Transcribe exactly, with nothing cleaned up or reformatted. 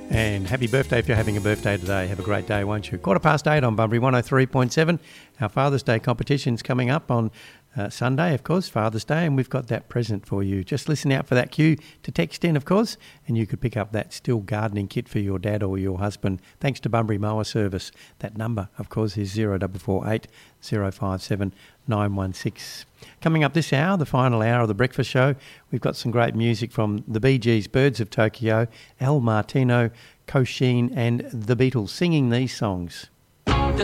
And happy birthday if you're having a birthday today. Have a great day, won't you? Quarter past eight on Bunbury one oh three point seven. Our Father's Day competition's coming up on uh, Sunday, of course, Father's Day, and we've got that present for you. Just listen out for that cue to text in, of course, and you could pick up that Still gardening kit for your dad or your husband, thanks to Bunbury Mower Service. That number, of course, is zero four four eight, zero five seven, nine one six. Coming up this hour, the final hour of the breakfast show, we've got some great music from the Bee Gees, Birds of Tokyo, Al Martino, Kosheen and the Beatles singing these songs. The